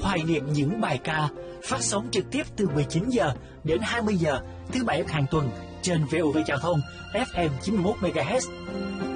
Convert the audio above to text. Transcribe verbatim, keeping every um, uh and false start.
hoài niệm những bài ca, phát sóng trực tiếp từ mười chín giờ đến hai mươi giờ thứ bảy hàng tuần trên vê o vê Giao thông ép em chín mươi mốt mê ga héc.